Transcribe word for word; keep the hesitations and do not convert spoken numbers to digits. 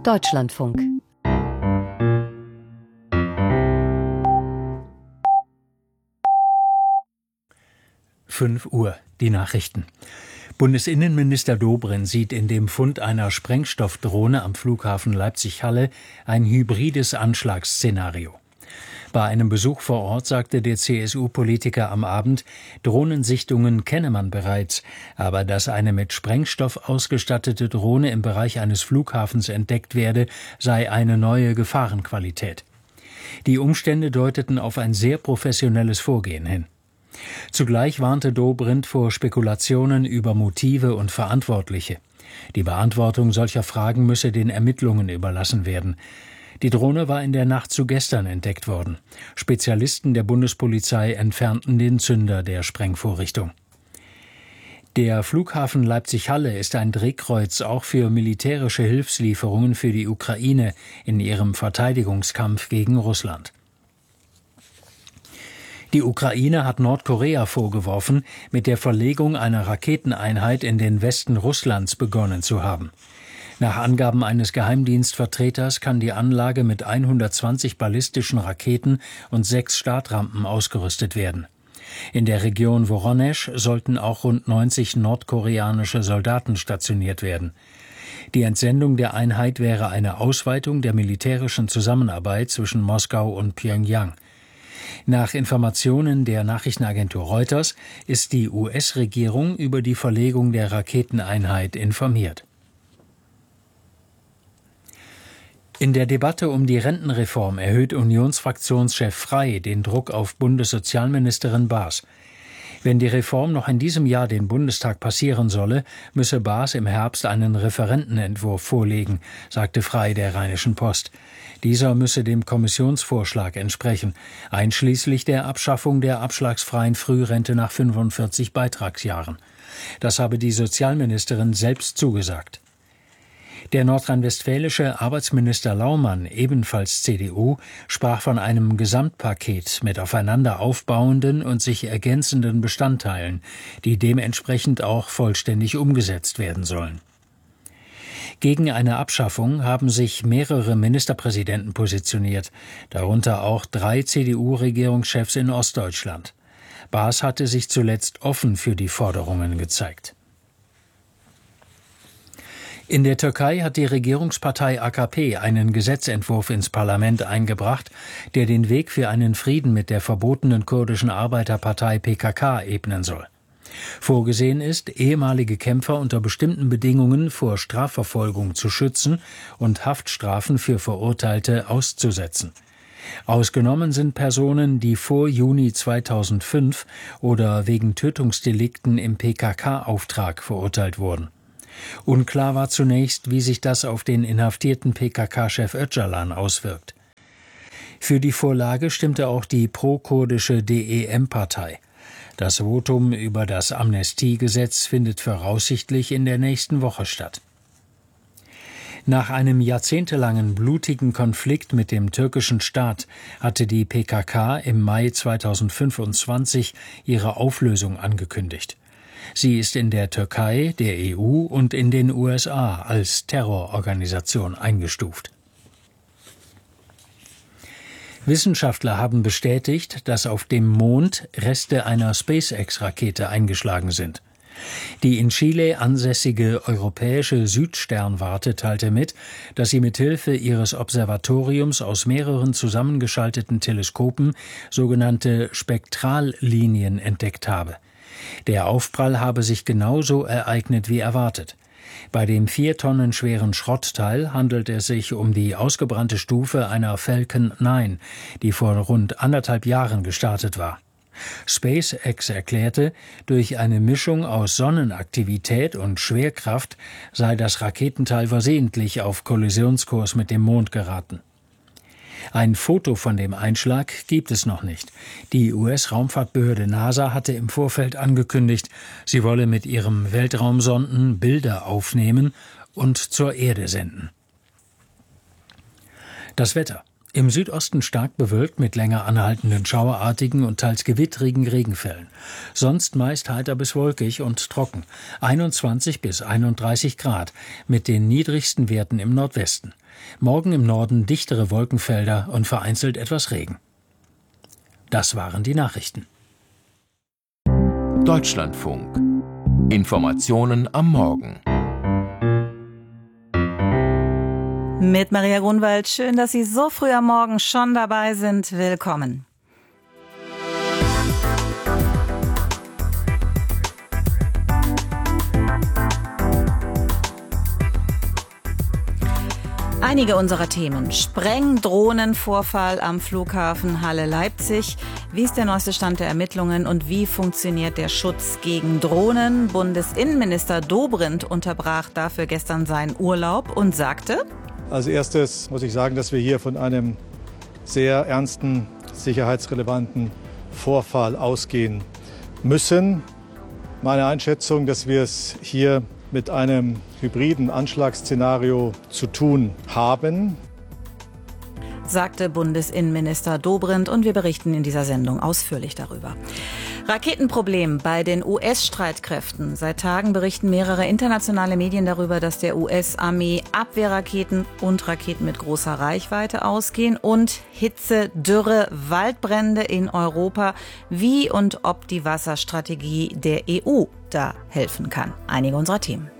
Deutschlandfunk. fünf Uhr, die Nachrichten. Bundesinnenminister Dobrindt sieht in dem Fund einer Sprengstoffdrohne am Flughafen Leipzig-Halle ein hybrides Anschlagsszenario. Bei einem Besuch vor Ort sagte der C S U-Politiker am Abend, Drohnensichtungen kenne man bereits, aber dass eine mit Sprengstoff ausgestattete Drohne im Bereich eines Flughafens entdeckt werde, sei eine neue Gefahrenqualität. Die Umstände deuteten auf ein sehr professionelles Vorgehen hin. Zugleich warnte Dobrindt vor Spekulationen über Motive und Verantwortliche. Die Beantwortung solcher Fragen müsse den Ermittlungen überlassen werden. Die Drohne war in der Nacht zu gestern entdeckt worden. Spezialisten der Bundespolizei entfernten den Zünder der Sprengvorrichtung. Der Flughafen Leipzig-Halle ist ein Drehkreuz auch für militärische Hilfslieferungen für die Ukraine in ihrem Verteidigungskampf gegen Russland. Die Ukraine hat Nordkorea vorgeworfen, mit der Verlegung einer Raketeneinheit in den Westen Russlands begonnen zu haben. Nach Angaben eines Geheimdienstvertreters kann die Anlage mit hundertzwanzig ballistischen Raketen und sechs Startrampen ausgerüstet werden. In der Region Woronesch sollten auch rund neunzig nordkoreanische Soldaten stationiert werden. Die Entsendung der Einheit wäre eine Ausweitung der militärischen Zusammenarbeit zwischen Moskau und Pjöngjang. Nach Informationen der Nachrichtenagentur Reuters ist die U S-Regierung über die Verlegung der Raketeneinheit informiert. In der Debatte um die Rentenreform erhöht Unionsfraktionschef Frey den Druck auf Bundessozialministerin Baas. Wenn die Reform noch in diesem Jahr den Bundestag passieren solle, müsse Baas im Herbst einen Referentenentwurf vorlegen, sagte Frey der Rheinischen Post. Dieser müsse dem Kommissionsvorschlag entsprechen, einschließlich der Abschaffung der abschlagsfreien Frührente nach fünfundvierzig Beitragsjahren. Das habe die Sozialministerin selbst zugesagt. Der nordrhein-westfälische Arbeitsminister Laumann, ebenfalls C D U, sprach von einem Gesamtpaket mit aufeinander aufbauenden und sich ergänzenden Bestandteilen, die dementsprechend auch vollständig umgesetzt werden sollen. Gegen eine Abschaffung haben sich mehrere Ministerpräsidenten positioniert, darunter auch drei C D U-Regierungschefs in Ostdeutschland. Baas hatte sich zuletzt offen für die Forderungen gezeigt. In der Türkei hat die Regierungspartei A K P einen Gesetzentwurf ins Parlament eingebracht, der den Weg für einen Frieden mit der verbotenen kurdischen Arbeiterpartei P K K ebnen soll. Vorgesehen ist, ehemalige Kämpfer unter bestimmten Bedingungen vor Strafverfolgung zu schützen und Haftstrafen für Verurteilte auszusetzen. Ausgenommen sind Personen, die vor Juni zweitausendfünf oder wegen Tötungsdelikten im P K K-Auftrag verurteilt wurden. Unklar war zunächst, wie sich das auf den inhaftierten P K K-Chef Öcalan auswirkt. Für die Vorlage stimmte auch die pro-kurdische D E M-Partei. Das Votum über das Amnestiegesetz findet voraussichtlich in der nächsten Woche statt. Nach einem jahrzehntelangen blutigen Konflikt mit dem türkischen Staat hatte die P K K im Mai zweitausendfünfundzwanzig ihre Auflösung angekündigt. Sie ist in der Türkei, der E U und in den U S A als Terrororganisation eingestuft. Wissenschaftler haben bestätigt, dass auf dem Mond Reste einer SpaceX-Rakete eingeschlagen sind. Die in Chile ansässige europäische Südsternwarte teilte mit, dass sie mithilfe ihres Observatoriums aus mehreren zusammengeschalteten Teleskopen sogenannte Spektrallinien entdeckt habe. Der Aufprall habe sich genauso ereignet wie erwartet. Bei dem vier Tonnen schweren Schrottteil handelt es sich um die ausgebrannte Stufe einer Falcon neun, die vor rund anderthalb Jahren gestartet war. SpaceX erklärte, durch eine Mischung aus Sonnenaktivität und Schwerkraft sei das Raketenteil versehentlich auf Kollisionskurs mit dem Mond geraten. Ein Foto von dem Einschlag gibt es noch nicht. Die U S-Raumfahrtbehörde NASA hatte im Vorfeld angekündigt, sie wolle mit ihrem Weltraumsonden Bilder aufnehmen und zur Erde senden. Das Wetter. Im Südosten stark bewölkt mit länger anhaltenden schauerartigen und teils gewittrigen Regenfällen. Sonst meist heiter bis wolkig und trocken. einundzwanzig bis einunddreißig Grad mit den niedrigsten Werten im Nordwesten. Morgen im Norden dichtere Wolkenfelder und vereinzelt etwas Regen. Das waren die Nachrichten. Deutschlandfunk. Informationen am Morgen. Mit Maria Grunwald. Schön, dass Sie so früh am Morgen schon dabei sind. Willkommen. Einige unserer Themen. Sprengdrohnenvorfall am Flughafen Halle-Leipzig. Wie ist der neueste Stand der Ermittlungen und wie funktioniert der Schutz gegen Drohnen? Bundesinnenminister Dobrindt unterbrach dafür gestern seinen Urlaub und sagte: Als erstes muss ich sagen, dass wir hier von einem sehr ernsten, sicherheitsrelevanten Vorfall ausgehen müssen. Meine Einschätzung, dass wir es hier mit einem hybriden Anschlagsszenario zu tun haben, sagte Bundesinnenminister Dobrindt, und wir berichten in dieser Sendung ausführlich darüber. Raketenproblem bei den U S-Streitkräften. Seit Tagen berichten mehrere internationale Medien darüber, dass der U S-Armee Abwehrraketen und Raketen mit großer Reichweite ausgehen und Hitze, Dürre, Waldbrände in Europa. Wie und ob die Wasserstrategie der E U da helfen kann. Einige unserer Themen.